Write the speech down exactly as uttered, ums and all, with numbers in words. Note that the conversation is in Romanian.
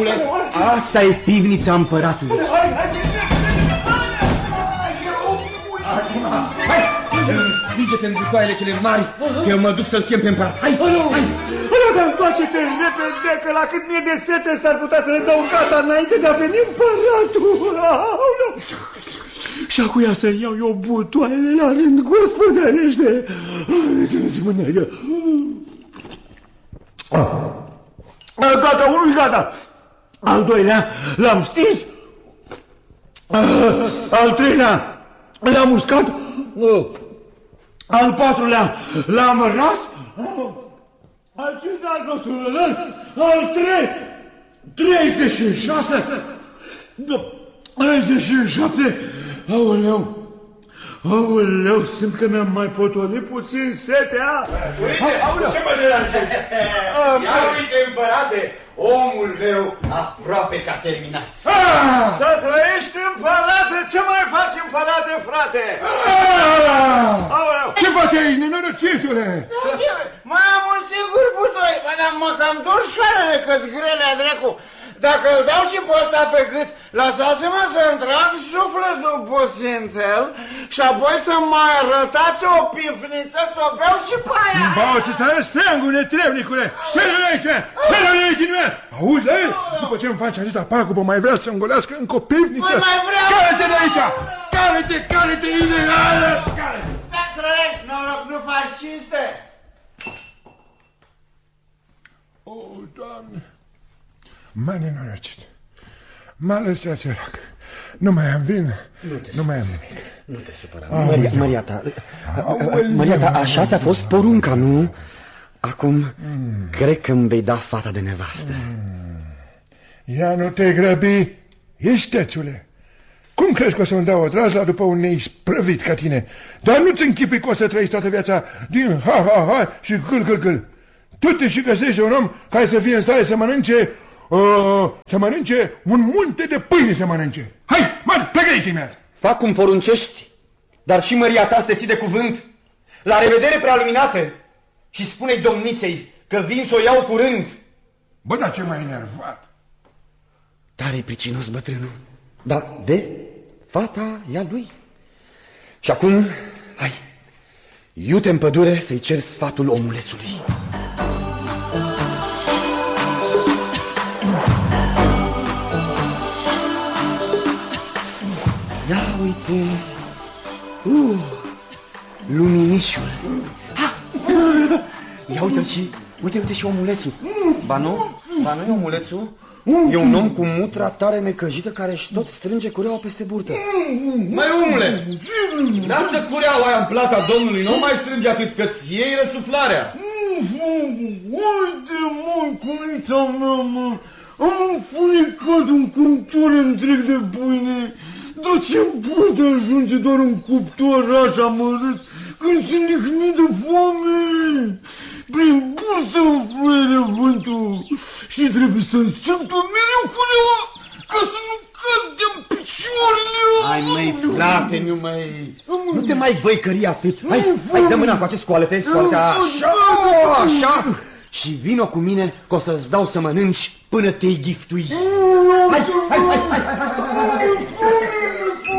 omule, asta e pivnița împăratului. Acum, hai, împinge-te în bucoaiele cele mari, că eu mă duc să-l chem pe împărat. Hai, hai, hai. Dar întoarce-te repede, că la cât mie de sete s-ar putea să le dau gata înainte de a veni împăratul. Și acuia să iau eu butoaiele la rând, gospodărește. Spune-i. Gata, unul gata. Al doilea l-am stins. Al treilea l-am uscat. Al patrulea l-am ras. Al cincilea nostru, al trei, treizeci și șase, treizeci și șapte, aoleu, aoleu, simt că mi-am mai potolit puțin setea. Ce mă deranjezi? Ia uite, împărate, omul meu aproape că a terminat. Să trăiești, împărate, ce mai faci, împărate, frate? Aoleu! Ce faci aici, nenorocitule? Mai am un singur butoi, dar mă cam dor șoarele că-ți grele, dracu. Dacă îl dau și pe ăsta pe gât, lăsați-mă să-mi trag sufletul puțin fel și apoi să mai arătați o pifniță să o beau și pe aia. Bau și să steangul, netrebnicule! Șerul aici! Șerul aici în mea! Auzi, ei? După ce îmi faci atâta pagubă, mai vrea să-mi golească încă o pivniță? Păi mai vreau! Care-te de aici! Care-te, care-te, ilegală! Care-te! Să trăiești, noroc, nu faci cinste! O, Doamne! M-a nenorocit. M-a lăsat sărac. Nu mai am vin, nu, nu mai am nimic. Nu te supăra. Maria, Maria ta, Maria ta, așa ți-a fost porunca, nu? Acum, mm. cred că îmi vei da fata de nevastă. Mm. Ia nu te grăbi, istețule. Cum crezi că o să-mi dau o drazla după un neisprăvit ca tine? Dar nu-ți închipui că o să trăiești toată viața din ha-ha-ha și gâl-gâl-gâl. Tu te și găsești un om care să fie în stare să mănânce... Uh, să mănânce un munte de pâine să mănânce. Hai, mă, plecă aici imediat. Fac cum poruncești, dar și măria ta să te ții de cuvânt. La revedere, prealuminate, și spune-i domniței că vin să o iau curând. Bă, dar ce m-ai enervat. Tare pricinos bătrânul, dar de fata ea lui. Și acum, hai, iute în pădure să-i cer sfatul omulețului. Ia uite, uh, luminișul. Ha! Ia uite-l și, uite, uite și omulețul. Ba nu, ba nu e omulețul. E un om cu mutra tare necăjită care își tot strânge cureaua peste burtă. Măi, omule, lasă cureaua aia în plata domnului, nu mai strânge atât că-ți iei răsuflarea. Uite, mă, cunița mea, mă, am înfunecat un cuptor întreg de pâine. Dar ce poate ajunge doar un cuptor așa mărât când sunt lihnit de foame? Prin bursă mă fluieră vântul și trebuie să-mi strâng pe mereu cureaua ca să nu cad de-mi picioarele. Hai, măi, frate, nu mai... Nu te mai băicări atât. Hai, hai, dă mâna cu acest scoalete, scoalete, așa, așa. Și vino cu mine că o să-ți dau să mănânci până te-i giftui. Hai, hai, hai, hai, hai, hai, hai, hai.